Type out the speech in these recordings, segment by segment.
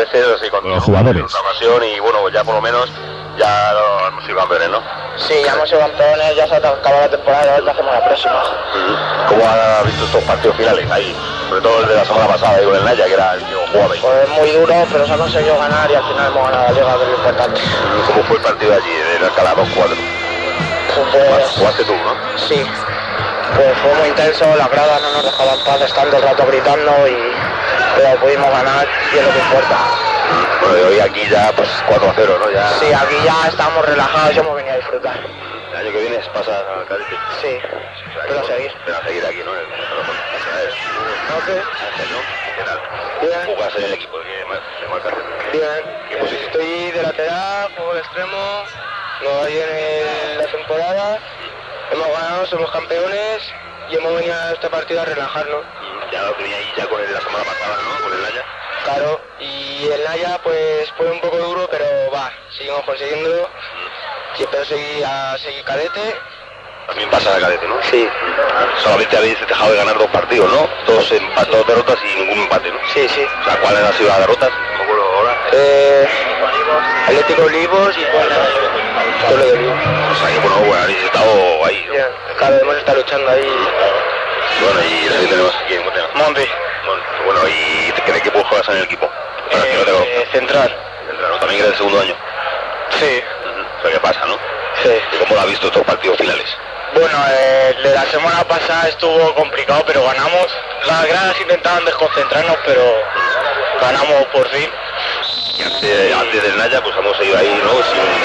veces y con los jugadores. otra ocasión y bueno, ya por lo menos ya hemos sido campeones, ¿no? Sí, ya hemos sido campeones, ya se acaba la temporada y a ver qué hacemos la próxima. ¿Cómo has visto estos partidos finales ahí? Sobre todo el de la semana pasada ahí con el Naya, que era el último jugaba ahí. Pues muy duro, pero se ha conseguido ganar y al final hemos ganado la liga, que es lo importante. ¿Cómo fue el partido allí, en Alcalá 2-4? Pues, jugaste tú, ¿no? Sí, pues fue muy intenso, las gradas no nos dejaban paz, estando el rato gritando pero pudimos ganar y es lo que importa. Bueno, y hoy aquí ya pues 4-0, ¿no? Ya... Sí, aquí ya estamos relajados y hemos venido a disfrutar. El año que viene pasa al cadete. Sí, pero a seguir. Pero a seguir aquí, ¿no? ¿Qué tal? Bien. ¿Jugas en el equipo de Malcárcel? Bien, pues estoy de lateral, juego de extremo, no hay en la temporada, hemos ganado, somos campeones y hemos venido a este partido a relajarnos. Ya lo tenía ahí ya con el de la semana pasada, ¿no? Con el Naya. Claro, y el Naya pues fue un poco duro, pero va, seguimos consiguiéndolo. Siempre seguir cadete. También pasa a cadete, ¿no? Sí. Solamente habéis dejado de ganar 2 partidos, ¿no? 2 derrotas y ningún empate, ¿no? Sí, sí. O sea, ¿cuáles han sido las derrotas? No me acuerdo ahora. Atlético Olivos y pues todo lo de Olivos. O sea, que bueno, habéis estado ahí, ¿no? Bien. Claro, hemos estado luchando ahí. Bueno, y ahí tenemos aquí en Monte. Monte. Bueno, ¿y qué equipo juegas en el equipo? Para que no te conozca. Central. Central, ¿no? También eres el segundo año. Sí. O sea, ¿qué pasa, no? Sí. ¿Y cómo lo has visto estos partidos finales? Bueno, el de la semana pasada estuvo complicado, pero ganamos. Las gradas intentaban desconcentrarnos, pero ganamos por fin. Y antes del Naya, pues hemos seguido ahí, ¿no?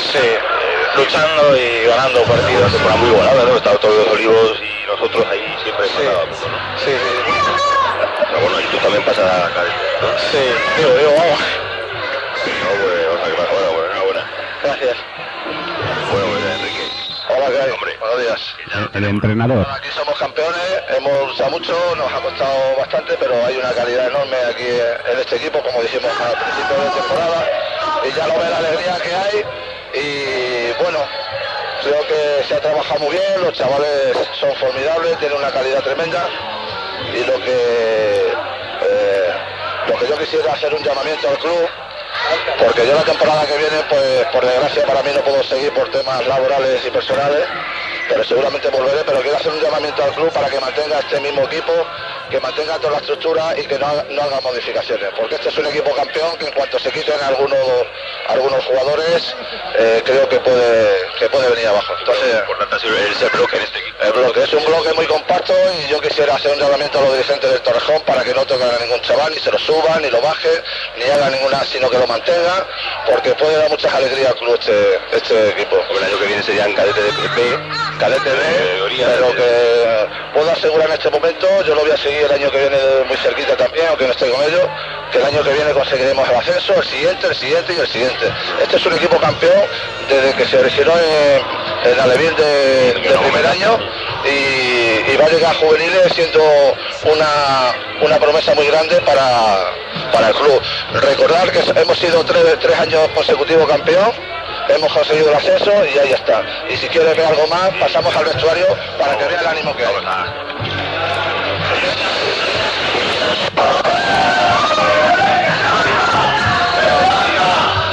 Luchando y ganando partidos. Una temporada muy igualada, ¿no? Estaban todos los Olivos y nosotros ahí siempre empatábamos, ¿no? Sí. Pero bueno, y tú también pasas a cadete, ¿no? Sí, digo, vamos. No, pues, o sea, que pasa, bueno, enhorabuena. Gracias. Bueno, pues Enrique. Hola, ¿qué hay? Hombre. Buenos días. El entrenador. Aquí somos campeones, hemos luchado mucho, nos ha costado bastante, pero hay una calidad enorme aquí en este equipo, como dijimos al principio de temporada, y ya lo ve la alegría que hay, y bueno, creo que se ha trabajado muy bien, los chavales son formidables, tienen una calidad tremenda, y lo que yo quisiera hacer un llamamiento al club, porque yo la temporada que viene, pues por desgracia para mí no puedo seguir por temas laborales y personales, pero seguramente volveré, pero quiero hacer un llamamiento al club para que mantenga este mismo equipo, que mantenga toda la estructura y que no haga modificaciones, porque este es un equipo campeón que en cuanto se quiten algunos jugadores, creo que puede venir abajo. Entonces, lo importante ha sido ese bloque en este equipo. el bloque es un bloque muy compacto y yo quisiera hacer un llamamiento a los dirigentes del Torrejón para que no toquen a ningún chaval, ni se lo suban, ni lo bajen, ni hagan ninguna, sino que lo mantengan, porque puede dar muchas alegrías al club este equipo. El año que viene serían cadete de B, Cadete B, pero que puedo asegurar en este momento, yo lo voy a seguir el año que viene muy cerquita también, aunque no esté con ellos, que el año que viene conseguiremos el ascenso, el siguiente y el siguiente. Este es un equipo campeón desde que se originó en Alevín de primer año y va a llegar a juveniles siendo una promesa muy grande para el club. Recordar que hemos sido tres años consecutivos campeón, hemos conseguido el ascenso y ahí está. Y si quieres ver algo más, pasamos al vestuario para que vea el ánimo que hay.